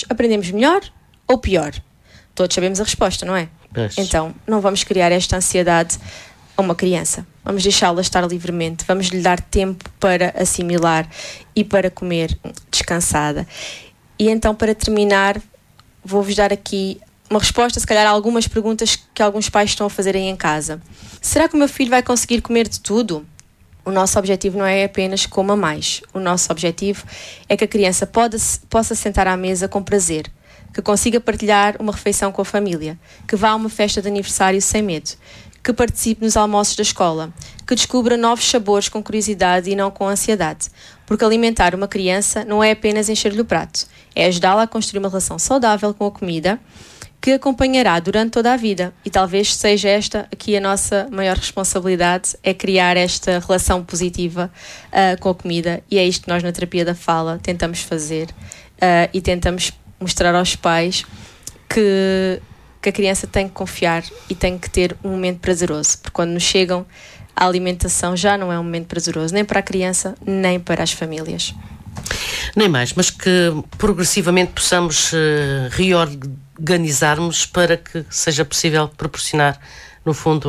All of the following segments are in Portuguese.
aprendemos melhor ou pior? Todos sabemos a resposta, não é? Então, não vamos criar esta ansiedade a uma criança. Vamos deixá-la estar livremente, vamos lhe dar tempo para assimilar e para comer descansada. E então, para terminar, vou-vos dar aqui uma resposta, se calhar, a algumas perguntas que alguns pais estão a fazer aí em casa. Será que o meu filho vai conseguir comer de tudo? O nosso objetivo não é apenas coma mais. O nosso objetivo é que a criança possa sentar à mesa com prazer, que consiga partilhar uma refeição com a família, que vá a uma festa de aniversário sem medo, que participe nos almoços da escola, que descubra novos sabores com curiosidade e não com ansiedade. Porque alimentar uma criança não é apenas encher-lhe o prato, é ajudá-la a construir uma relação saudável com a comida que acompanhará durante toda a vida. E talvez seja esta aqui a nossa maior responsabilidade, é criar esta relação positiva com a comida. E é isto que nós na Terapia da Fala tentamos fazer e tentamos mostrar aos pais que a criança tem que confiar e tem que ter um momento prazeroso, porque quando nos chegam a alimentação já não é um momento prazeroso, nem para a criança, nem para as famílias. Nem mais, mas que progressivamente possamos reorganizarmos para que seja possível proporcionar, no fundo,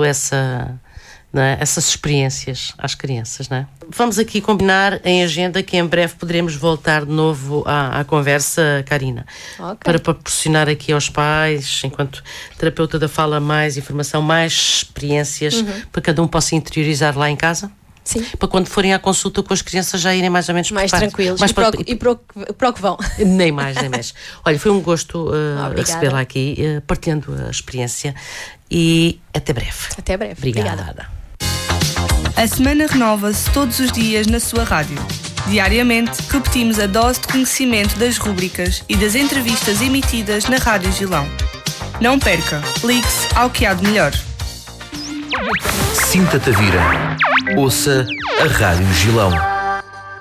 essas experiências às crianças, não é? Vamos aqui combinar em agenda que em breve poderemos voltar de novo à conversa, Karina, para proporcionar aqui aos pais, enquanto terapeuta da fala, mais informação, mais experiências, para cada um possa interiorizar lá em casa. Sim. Para quando forem à consulta com as crianças já irem mais ou menos mais tranquilos e para o que vão. Nem mais. Olha, foi um gosto recebê-la aqui, partilhando a experiência, e até breve. Até breve. Obrigada. A semana renova-se todos os dias na sua rádio. Diariamente, repetimos a dose de conhecimento das rúbricas e das entrevistas emitidas na Rádio Gilão. Não perca, ligue-se ao que há de melhor. Sinta-te a vira. Ouça a Rádio Gilão.